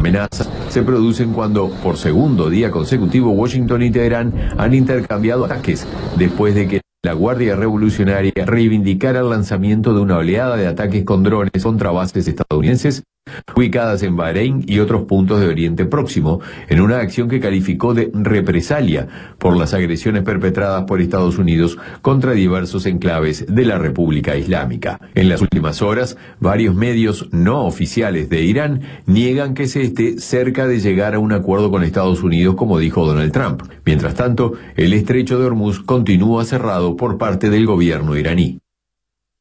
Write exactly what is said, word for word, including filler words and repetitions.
amenazas se producen cuando, por segundo día consecutivo, Washington y Teherán han intercambiado ataques después de que la Guardia Revolucionaria reivindicara el lanzamiento de una oleada de ataques con drones contra bases estadounidenses ubicadas en Bahrein y otros puntos de Oriente Próximo, en una acción que calificó de represalia por las agresiones perpetradas por Estados Unidos contra diversos enclaves de la República Islámica. En las últimas horas, varios medios no oficiales de Irán niegan que se esté cerca de llegar a un acuerdo con Estados Unidos, como dijo Donald Trump. Mientras tanto, el estrecho de Hormuz continúa cerrado por parte del gobierno iraní.